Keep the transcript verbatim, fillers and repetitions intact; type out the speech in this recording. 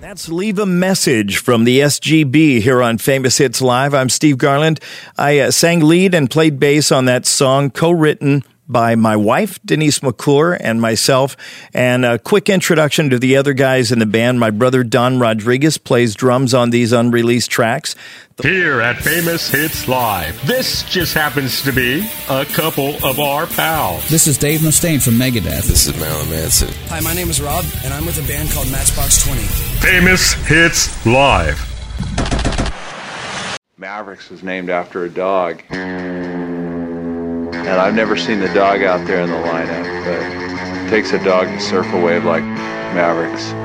That's Leave a Message from the S G B here on Famous Hits Live. I'm Steve Garland. I uh, sang lead and played bass on that song, co-written by my wife, Denise McClure, and myself. And a quick introduction to the other guys in the band. My brother, Don Rodriguez, plays drums on these unreleased tracks. Here at Famous Hits Live, this just happens to be a couple of our pals. This is Dave Mustaine from Megadeth. This is Marilyn Manson. Hi, my name is Rob, and I'm with a band called Matchbox twenty. Famous Hits Live. Mavericks was named after a dog. And I've never seen the dog out there in the lineup, but it takes a dog to surf a wave like Mavericks.